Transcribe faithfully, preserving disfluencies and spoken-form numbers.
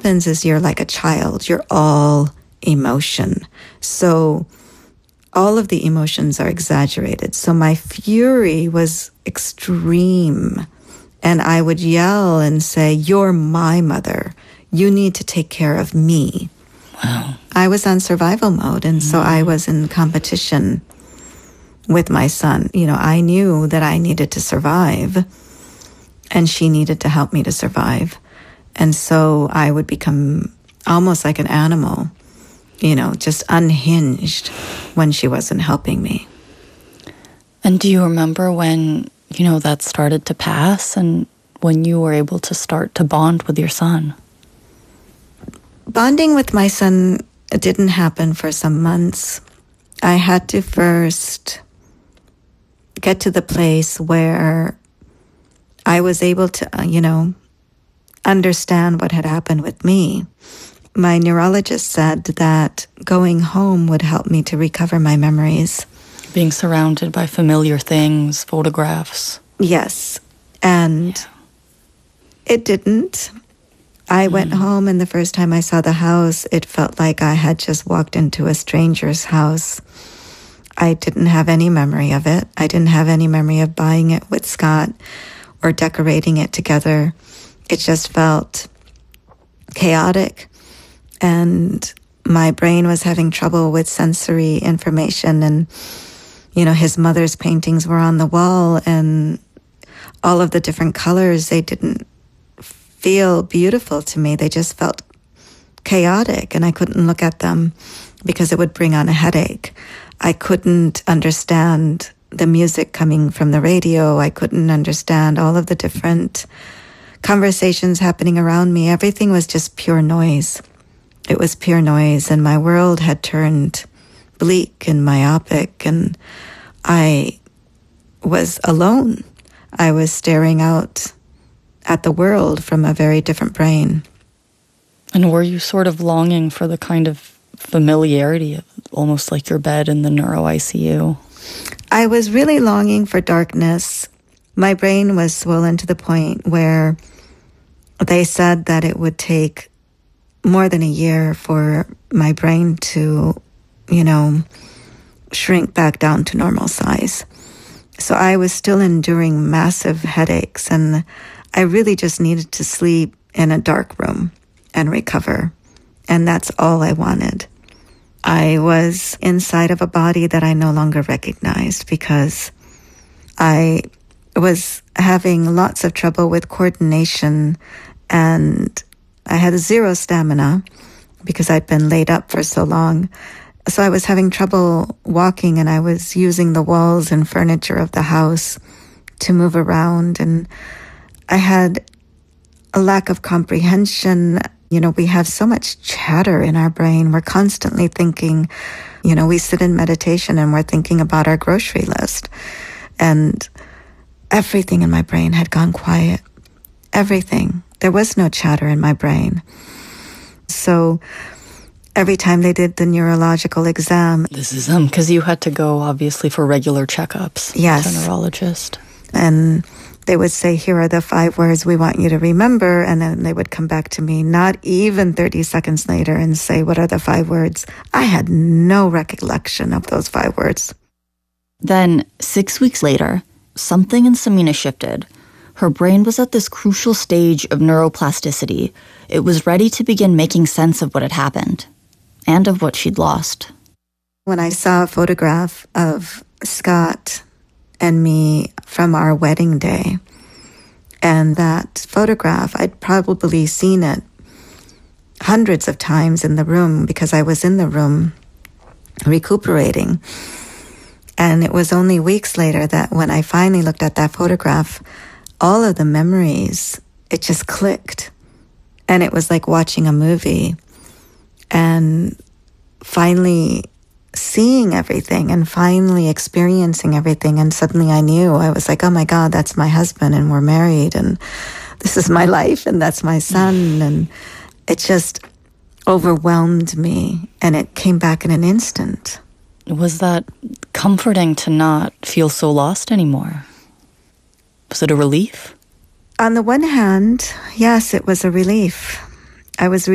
happens is you're like a child. You're all emotion. So all of the emotions are exaggerated. So my fury was extreme. And I would yell and say, "You're my mother. You need to take care of me." Wow. I was on survival mode. And mm. so I was in competition with my son. You know, I knew that I needed to survive and she needed to help me to survive. And so I would become almost like an animal, you know, just unhinged when she wasn't helping me. And do you remember when, you know, that started to pass and when you were able to start to bond with your son? Bonding with my son didn't happen for some months. I had to first get to the place where I was able to, uh, you know, understand what had happened with me. My neurologist said that going home would help me to recover my memories. Being surrounded by familiar things, photographs. Yes. And yeah. It didn't. I mm. went home, and the first time I saw the house, it felt like I had just walked into a stranger's house. I didn't have any memory of it. I didn't have any memory of buying it with Scott or decorating it together. It just felt chaotic. And my brain was having trouble with sensory information. And, you know, his mother's paintings were on the wall, and all of the different colors, they didn't feel beautiful to me. They just felt chaotic, and I couldn't look at them because it would bring on a headache. I couldn't understand the music coming from the radio. I couldn't understand all of the different conversations happening around me. Everything was just pure noise. It was pure noise, and my world had turned bleak and myopic, and I was alone. I was staring out at the world from a very different brain. And were you sort of longing for the kind of familiarity, almost like your bed in the neuro I C U? I was really longing for darkness. My brain was swollen to the point where they said that it would take more than a year for my brain to, you know, shrink back down to normal size. So I was still enduring massive headaches, and I really just needed to sleep in a dark room and recover. And that's all I wanted. I was inside of a body that I no longer recognized because I was having lots of trouble with coordination, and I had zero stamina because I'd been laid up for so long. So I was having trouble walking, and I was using the walls and furniture of the house to move around. And I had a lack of comprehension. You know, we have so much chatter in our brain. We're constantly thinking, you know, we sit in meditation and we're thinking about our grocery list. And everything in my brain had gone quiet. Everything. There was no chatter in my brain. So every time they did the neurological exam. This is um because you had to go, obviously, for regular checkups. Yes. To a neurologist. And they would say, "Here are the five words we want you to remember." And then they would come back to me not even thirty seconds later and say, "What are the five words?" I had no recollection of those five words. Then, six weeks later, something in Samina shifted. Her brain was at this crucial stage of neuroplasticity. It was ready to begin making sense of what had happened and of what she'd lost. When I saw a photograph of Scott and me from our wedding day, and that photograph, I'd probably seen it hundreds of times in the room because I was in the room recuperating. And it was only weeks later that when I finally looked at that photograph, all of the memories, it just clicked. And it was like watching a movie and finally seeing everything and finally experiencing everything. And suddenly I knew. I was like, oh my God, that's my husband and we're married and this is my life and that's my son. And it just overwhelmed me and it came back in an instant. Was that comforting to not feel so lost anymore? Was it a relief? On the one hand, yes, it was a relief. I was